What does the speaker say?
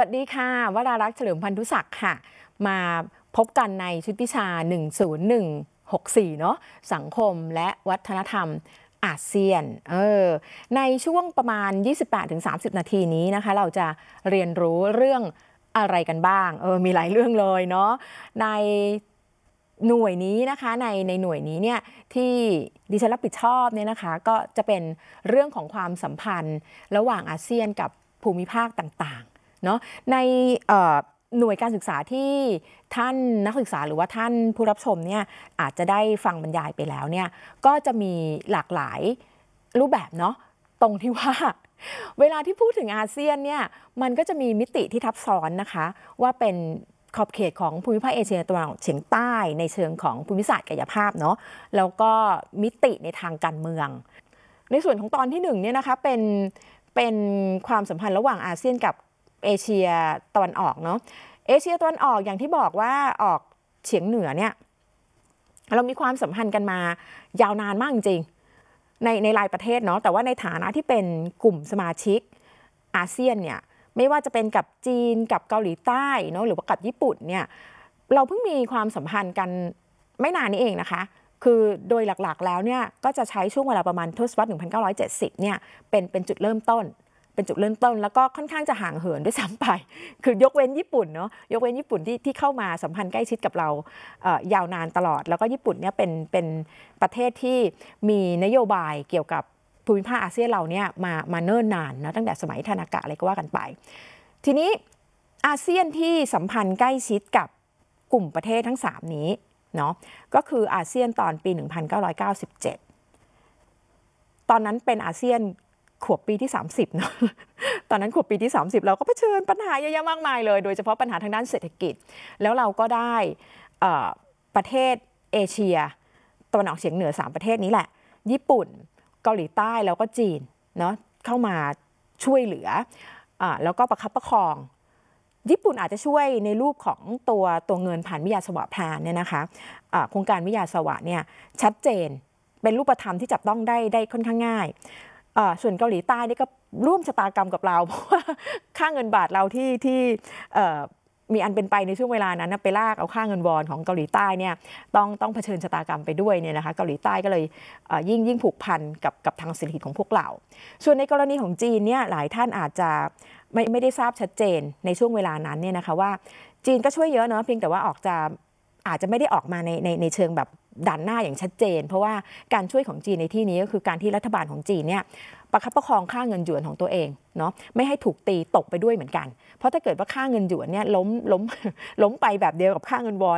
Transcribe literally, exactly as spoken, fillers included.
วัสดีค่ะวรารักษ์เฉลิมพันธุศักดิ์ค่ะมาพบกันในชุดวิชาหนึ่ง ศูนย์ หนึ่ง หก สี่เนาะสังคมและวัฒนธรรมอาเซียนเออในช่วงประมาณ ยี่สิบแปดถึงสามสิบ นาทีนี้นะคะเราจะเรียนรู้เรื่องอะไรกันบ้างเออมีหลายเรื่องเลยเนาะในหน่วยนี้นะคะในในหน่วยนี้เนี่ยที่ดิฉันรับผิดชอบเนี่ยนะคะก็จะเป็นเรื่องของความสัมพันธ์ระหว่างอาเซียนกับภูมิภาคต่างๆเนาะในหน่วยการศึกษาที่ท่านนักศึกษาหรือว่าท่านผู้รับชมเนี่ยอาจจะได้ฟังบรรยายไปแล้วเนี่ยก็จะมีหลากหลายรูปแบบเนาะตรงที่ว่าเวลาที่พูดถึงอาเซียนเนี่ยมันก็จะมีมิติที่ทับซ้อนนะคะว่าเป็นขอบเขตของภูมิภาคเอเชียตะวันออกเฉียงใต้ในเชิงของภูมิศาสตร์กายภาพเนาะแล้วก็มิติในทางการเมืองในส่วนของตอนที่หนึ่งเนี่ยนะคะเป็นเป็นความสัมพันธ์ระหว่างอาเซียนกับเอเชียตะวันออกเนาะเอเชียตะวันออกอย่างที่บอกว่าออกเฉียงเหนือเนี่ยเรามีความสัมพันธ์กันมายาวนานมากจริงในในรายประเทศเนาะแต่ว่าในฐานะที่เป็นกลุ่มสมาชิกอาเซียนเนี่ยไม่ว่าจะเป็นกับจีนกับเกาหลีใต้เนาะหรือว่ากับญี่ปุ่นเนี่ยเราเพิ่งมีความสัมพันธ์กันไม่นานนี้เองนะคะคือโดยหลักๆแล้วเนี่ยก็จะใช้ช่วงเวลาประมาณทศวรรษหนึ่งพันเก้าร้อยเจ็ดสิบเนี่ยเป็นเป็นจุดเริ่มต้นเป็นจุดเริ่มต้นแล้วก็ค่อนข้างจะห่างเหินด้วยซ้ำไปคือยกเว้นญี่ปุ่นเนาะยกเว้นญี่ปุ่นที่ที่เข้ามาสัมพันธ์ใกล้ชิดกับเราเอ่อยาวนานตลอดแล้วก็ญี่ปุ่นเนี่ยเป็นเป็นประเทศที่มีนโยบายเกี่ยวกับภูมิภาคอาเซียนเราเนี่ยมามาเนิ่นนานนะตั้งแต่สมัยทานากะอะไรก็ว่ากันไปทีนี้อาเซียนที่สัมพันธ์ใกล้ชิดกับกลุ่มประเทศทั้งสามนี้เนาะก็คืออาเซียนตอนปีหนึ่งพันเก้าร้อยเก้าสิบเจ็ดตอนนั้นเป็นอาเซียนขวบปีที่สามสิบเนาะตอนนั้นขวบปีที่สามสิบเราก็เผชิญปัญหาเยอะแยะมากมายเลยโดยเฉพาะปัญหาทางด้านเศรษฐกิจแล้วเราก็ได้ประเทศเอเชียตะวันออกเฉียงเหนือสามประเทศนี้แหละญี่ปุ่นเกาหลีใต้แล้วก็จีนเนาะเข้ามาช่วยเหลืออ่าแล้วก็ประคับประคองญี่ปุ่นอาจจะช่วยในรูปของตัวตัวเงินผ่านมิยาสวะแพลนเนี่ยนะคะะโครงการมิยาสวะเนี่ยชัดเจนเป็นรูปธรรมที่จับต้องได้ได้ค่อนข้างง่ายส่วนเกาหลีใต้นี่ก็ร่วมชะตากรรมกับเราเพราะว่าค่าเงินบาทเราที่ที่มีอันเป็นไปในช่วงเวลานั้นไปลากเอาค่าเงินวอนของเกาหลีใต้เนี่ยต้องต้องเผชิญชะตากรรมไปด้วยเนี่ยนะคะเกาหลีใต้ก็เลยยิ่งยิ่งผูกพันกับกับทางเศรษฐกิจของพวกเราส่วนในกรณีของจีนเนี่ยหลายท่านอาจจะไม่ไม่ได้ทราบชัดเจนในช่วงเวลานั้นเนี่ยนะคะว่าจีนก็ช่วยเยอะเนาะเพียงแต่ว่าออกจะอาจจะไม่ได้ออกมาในในในเชิงแบบดันหน้าอย่างชัดเจนเพราะว่าการช่วยของจีนในที่นี้ก็คือการที่รัฐบาลของจีนเนี่ยประคับประคองค่าเงินหยวนของตัวเองเนาะไม่ให้ถูกตีตกไปด้วยเหมือนกันเพราะถ้าเกิดว่าค่าเงินหยวนเนี่ยล้มล้มล้มไปแบบเดียวกับค่าเงินวอน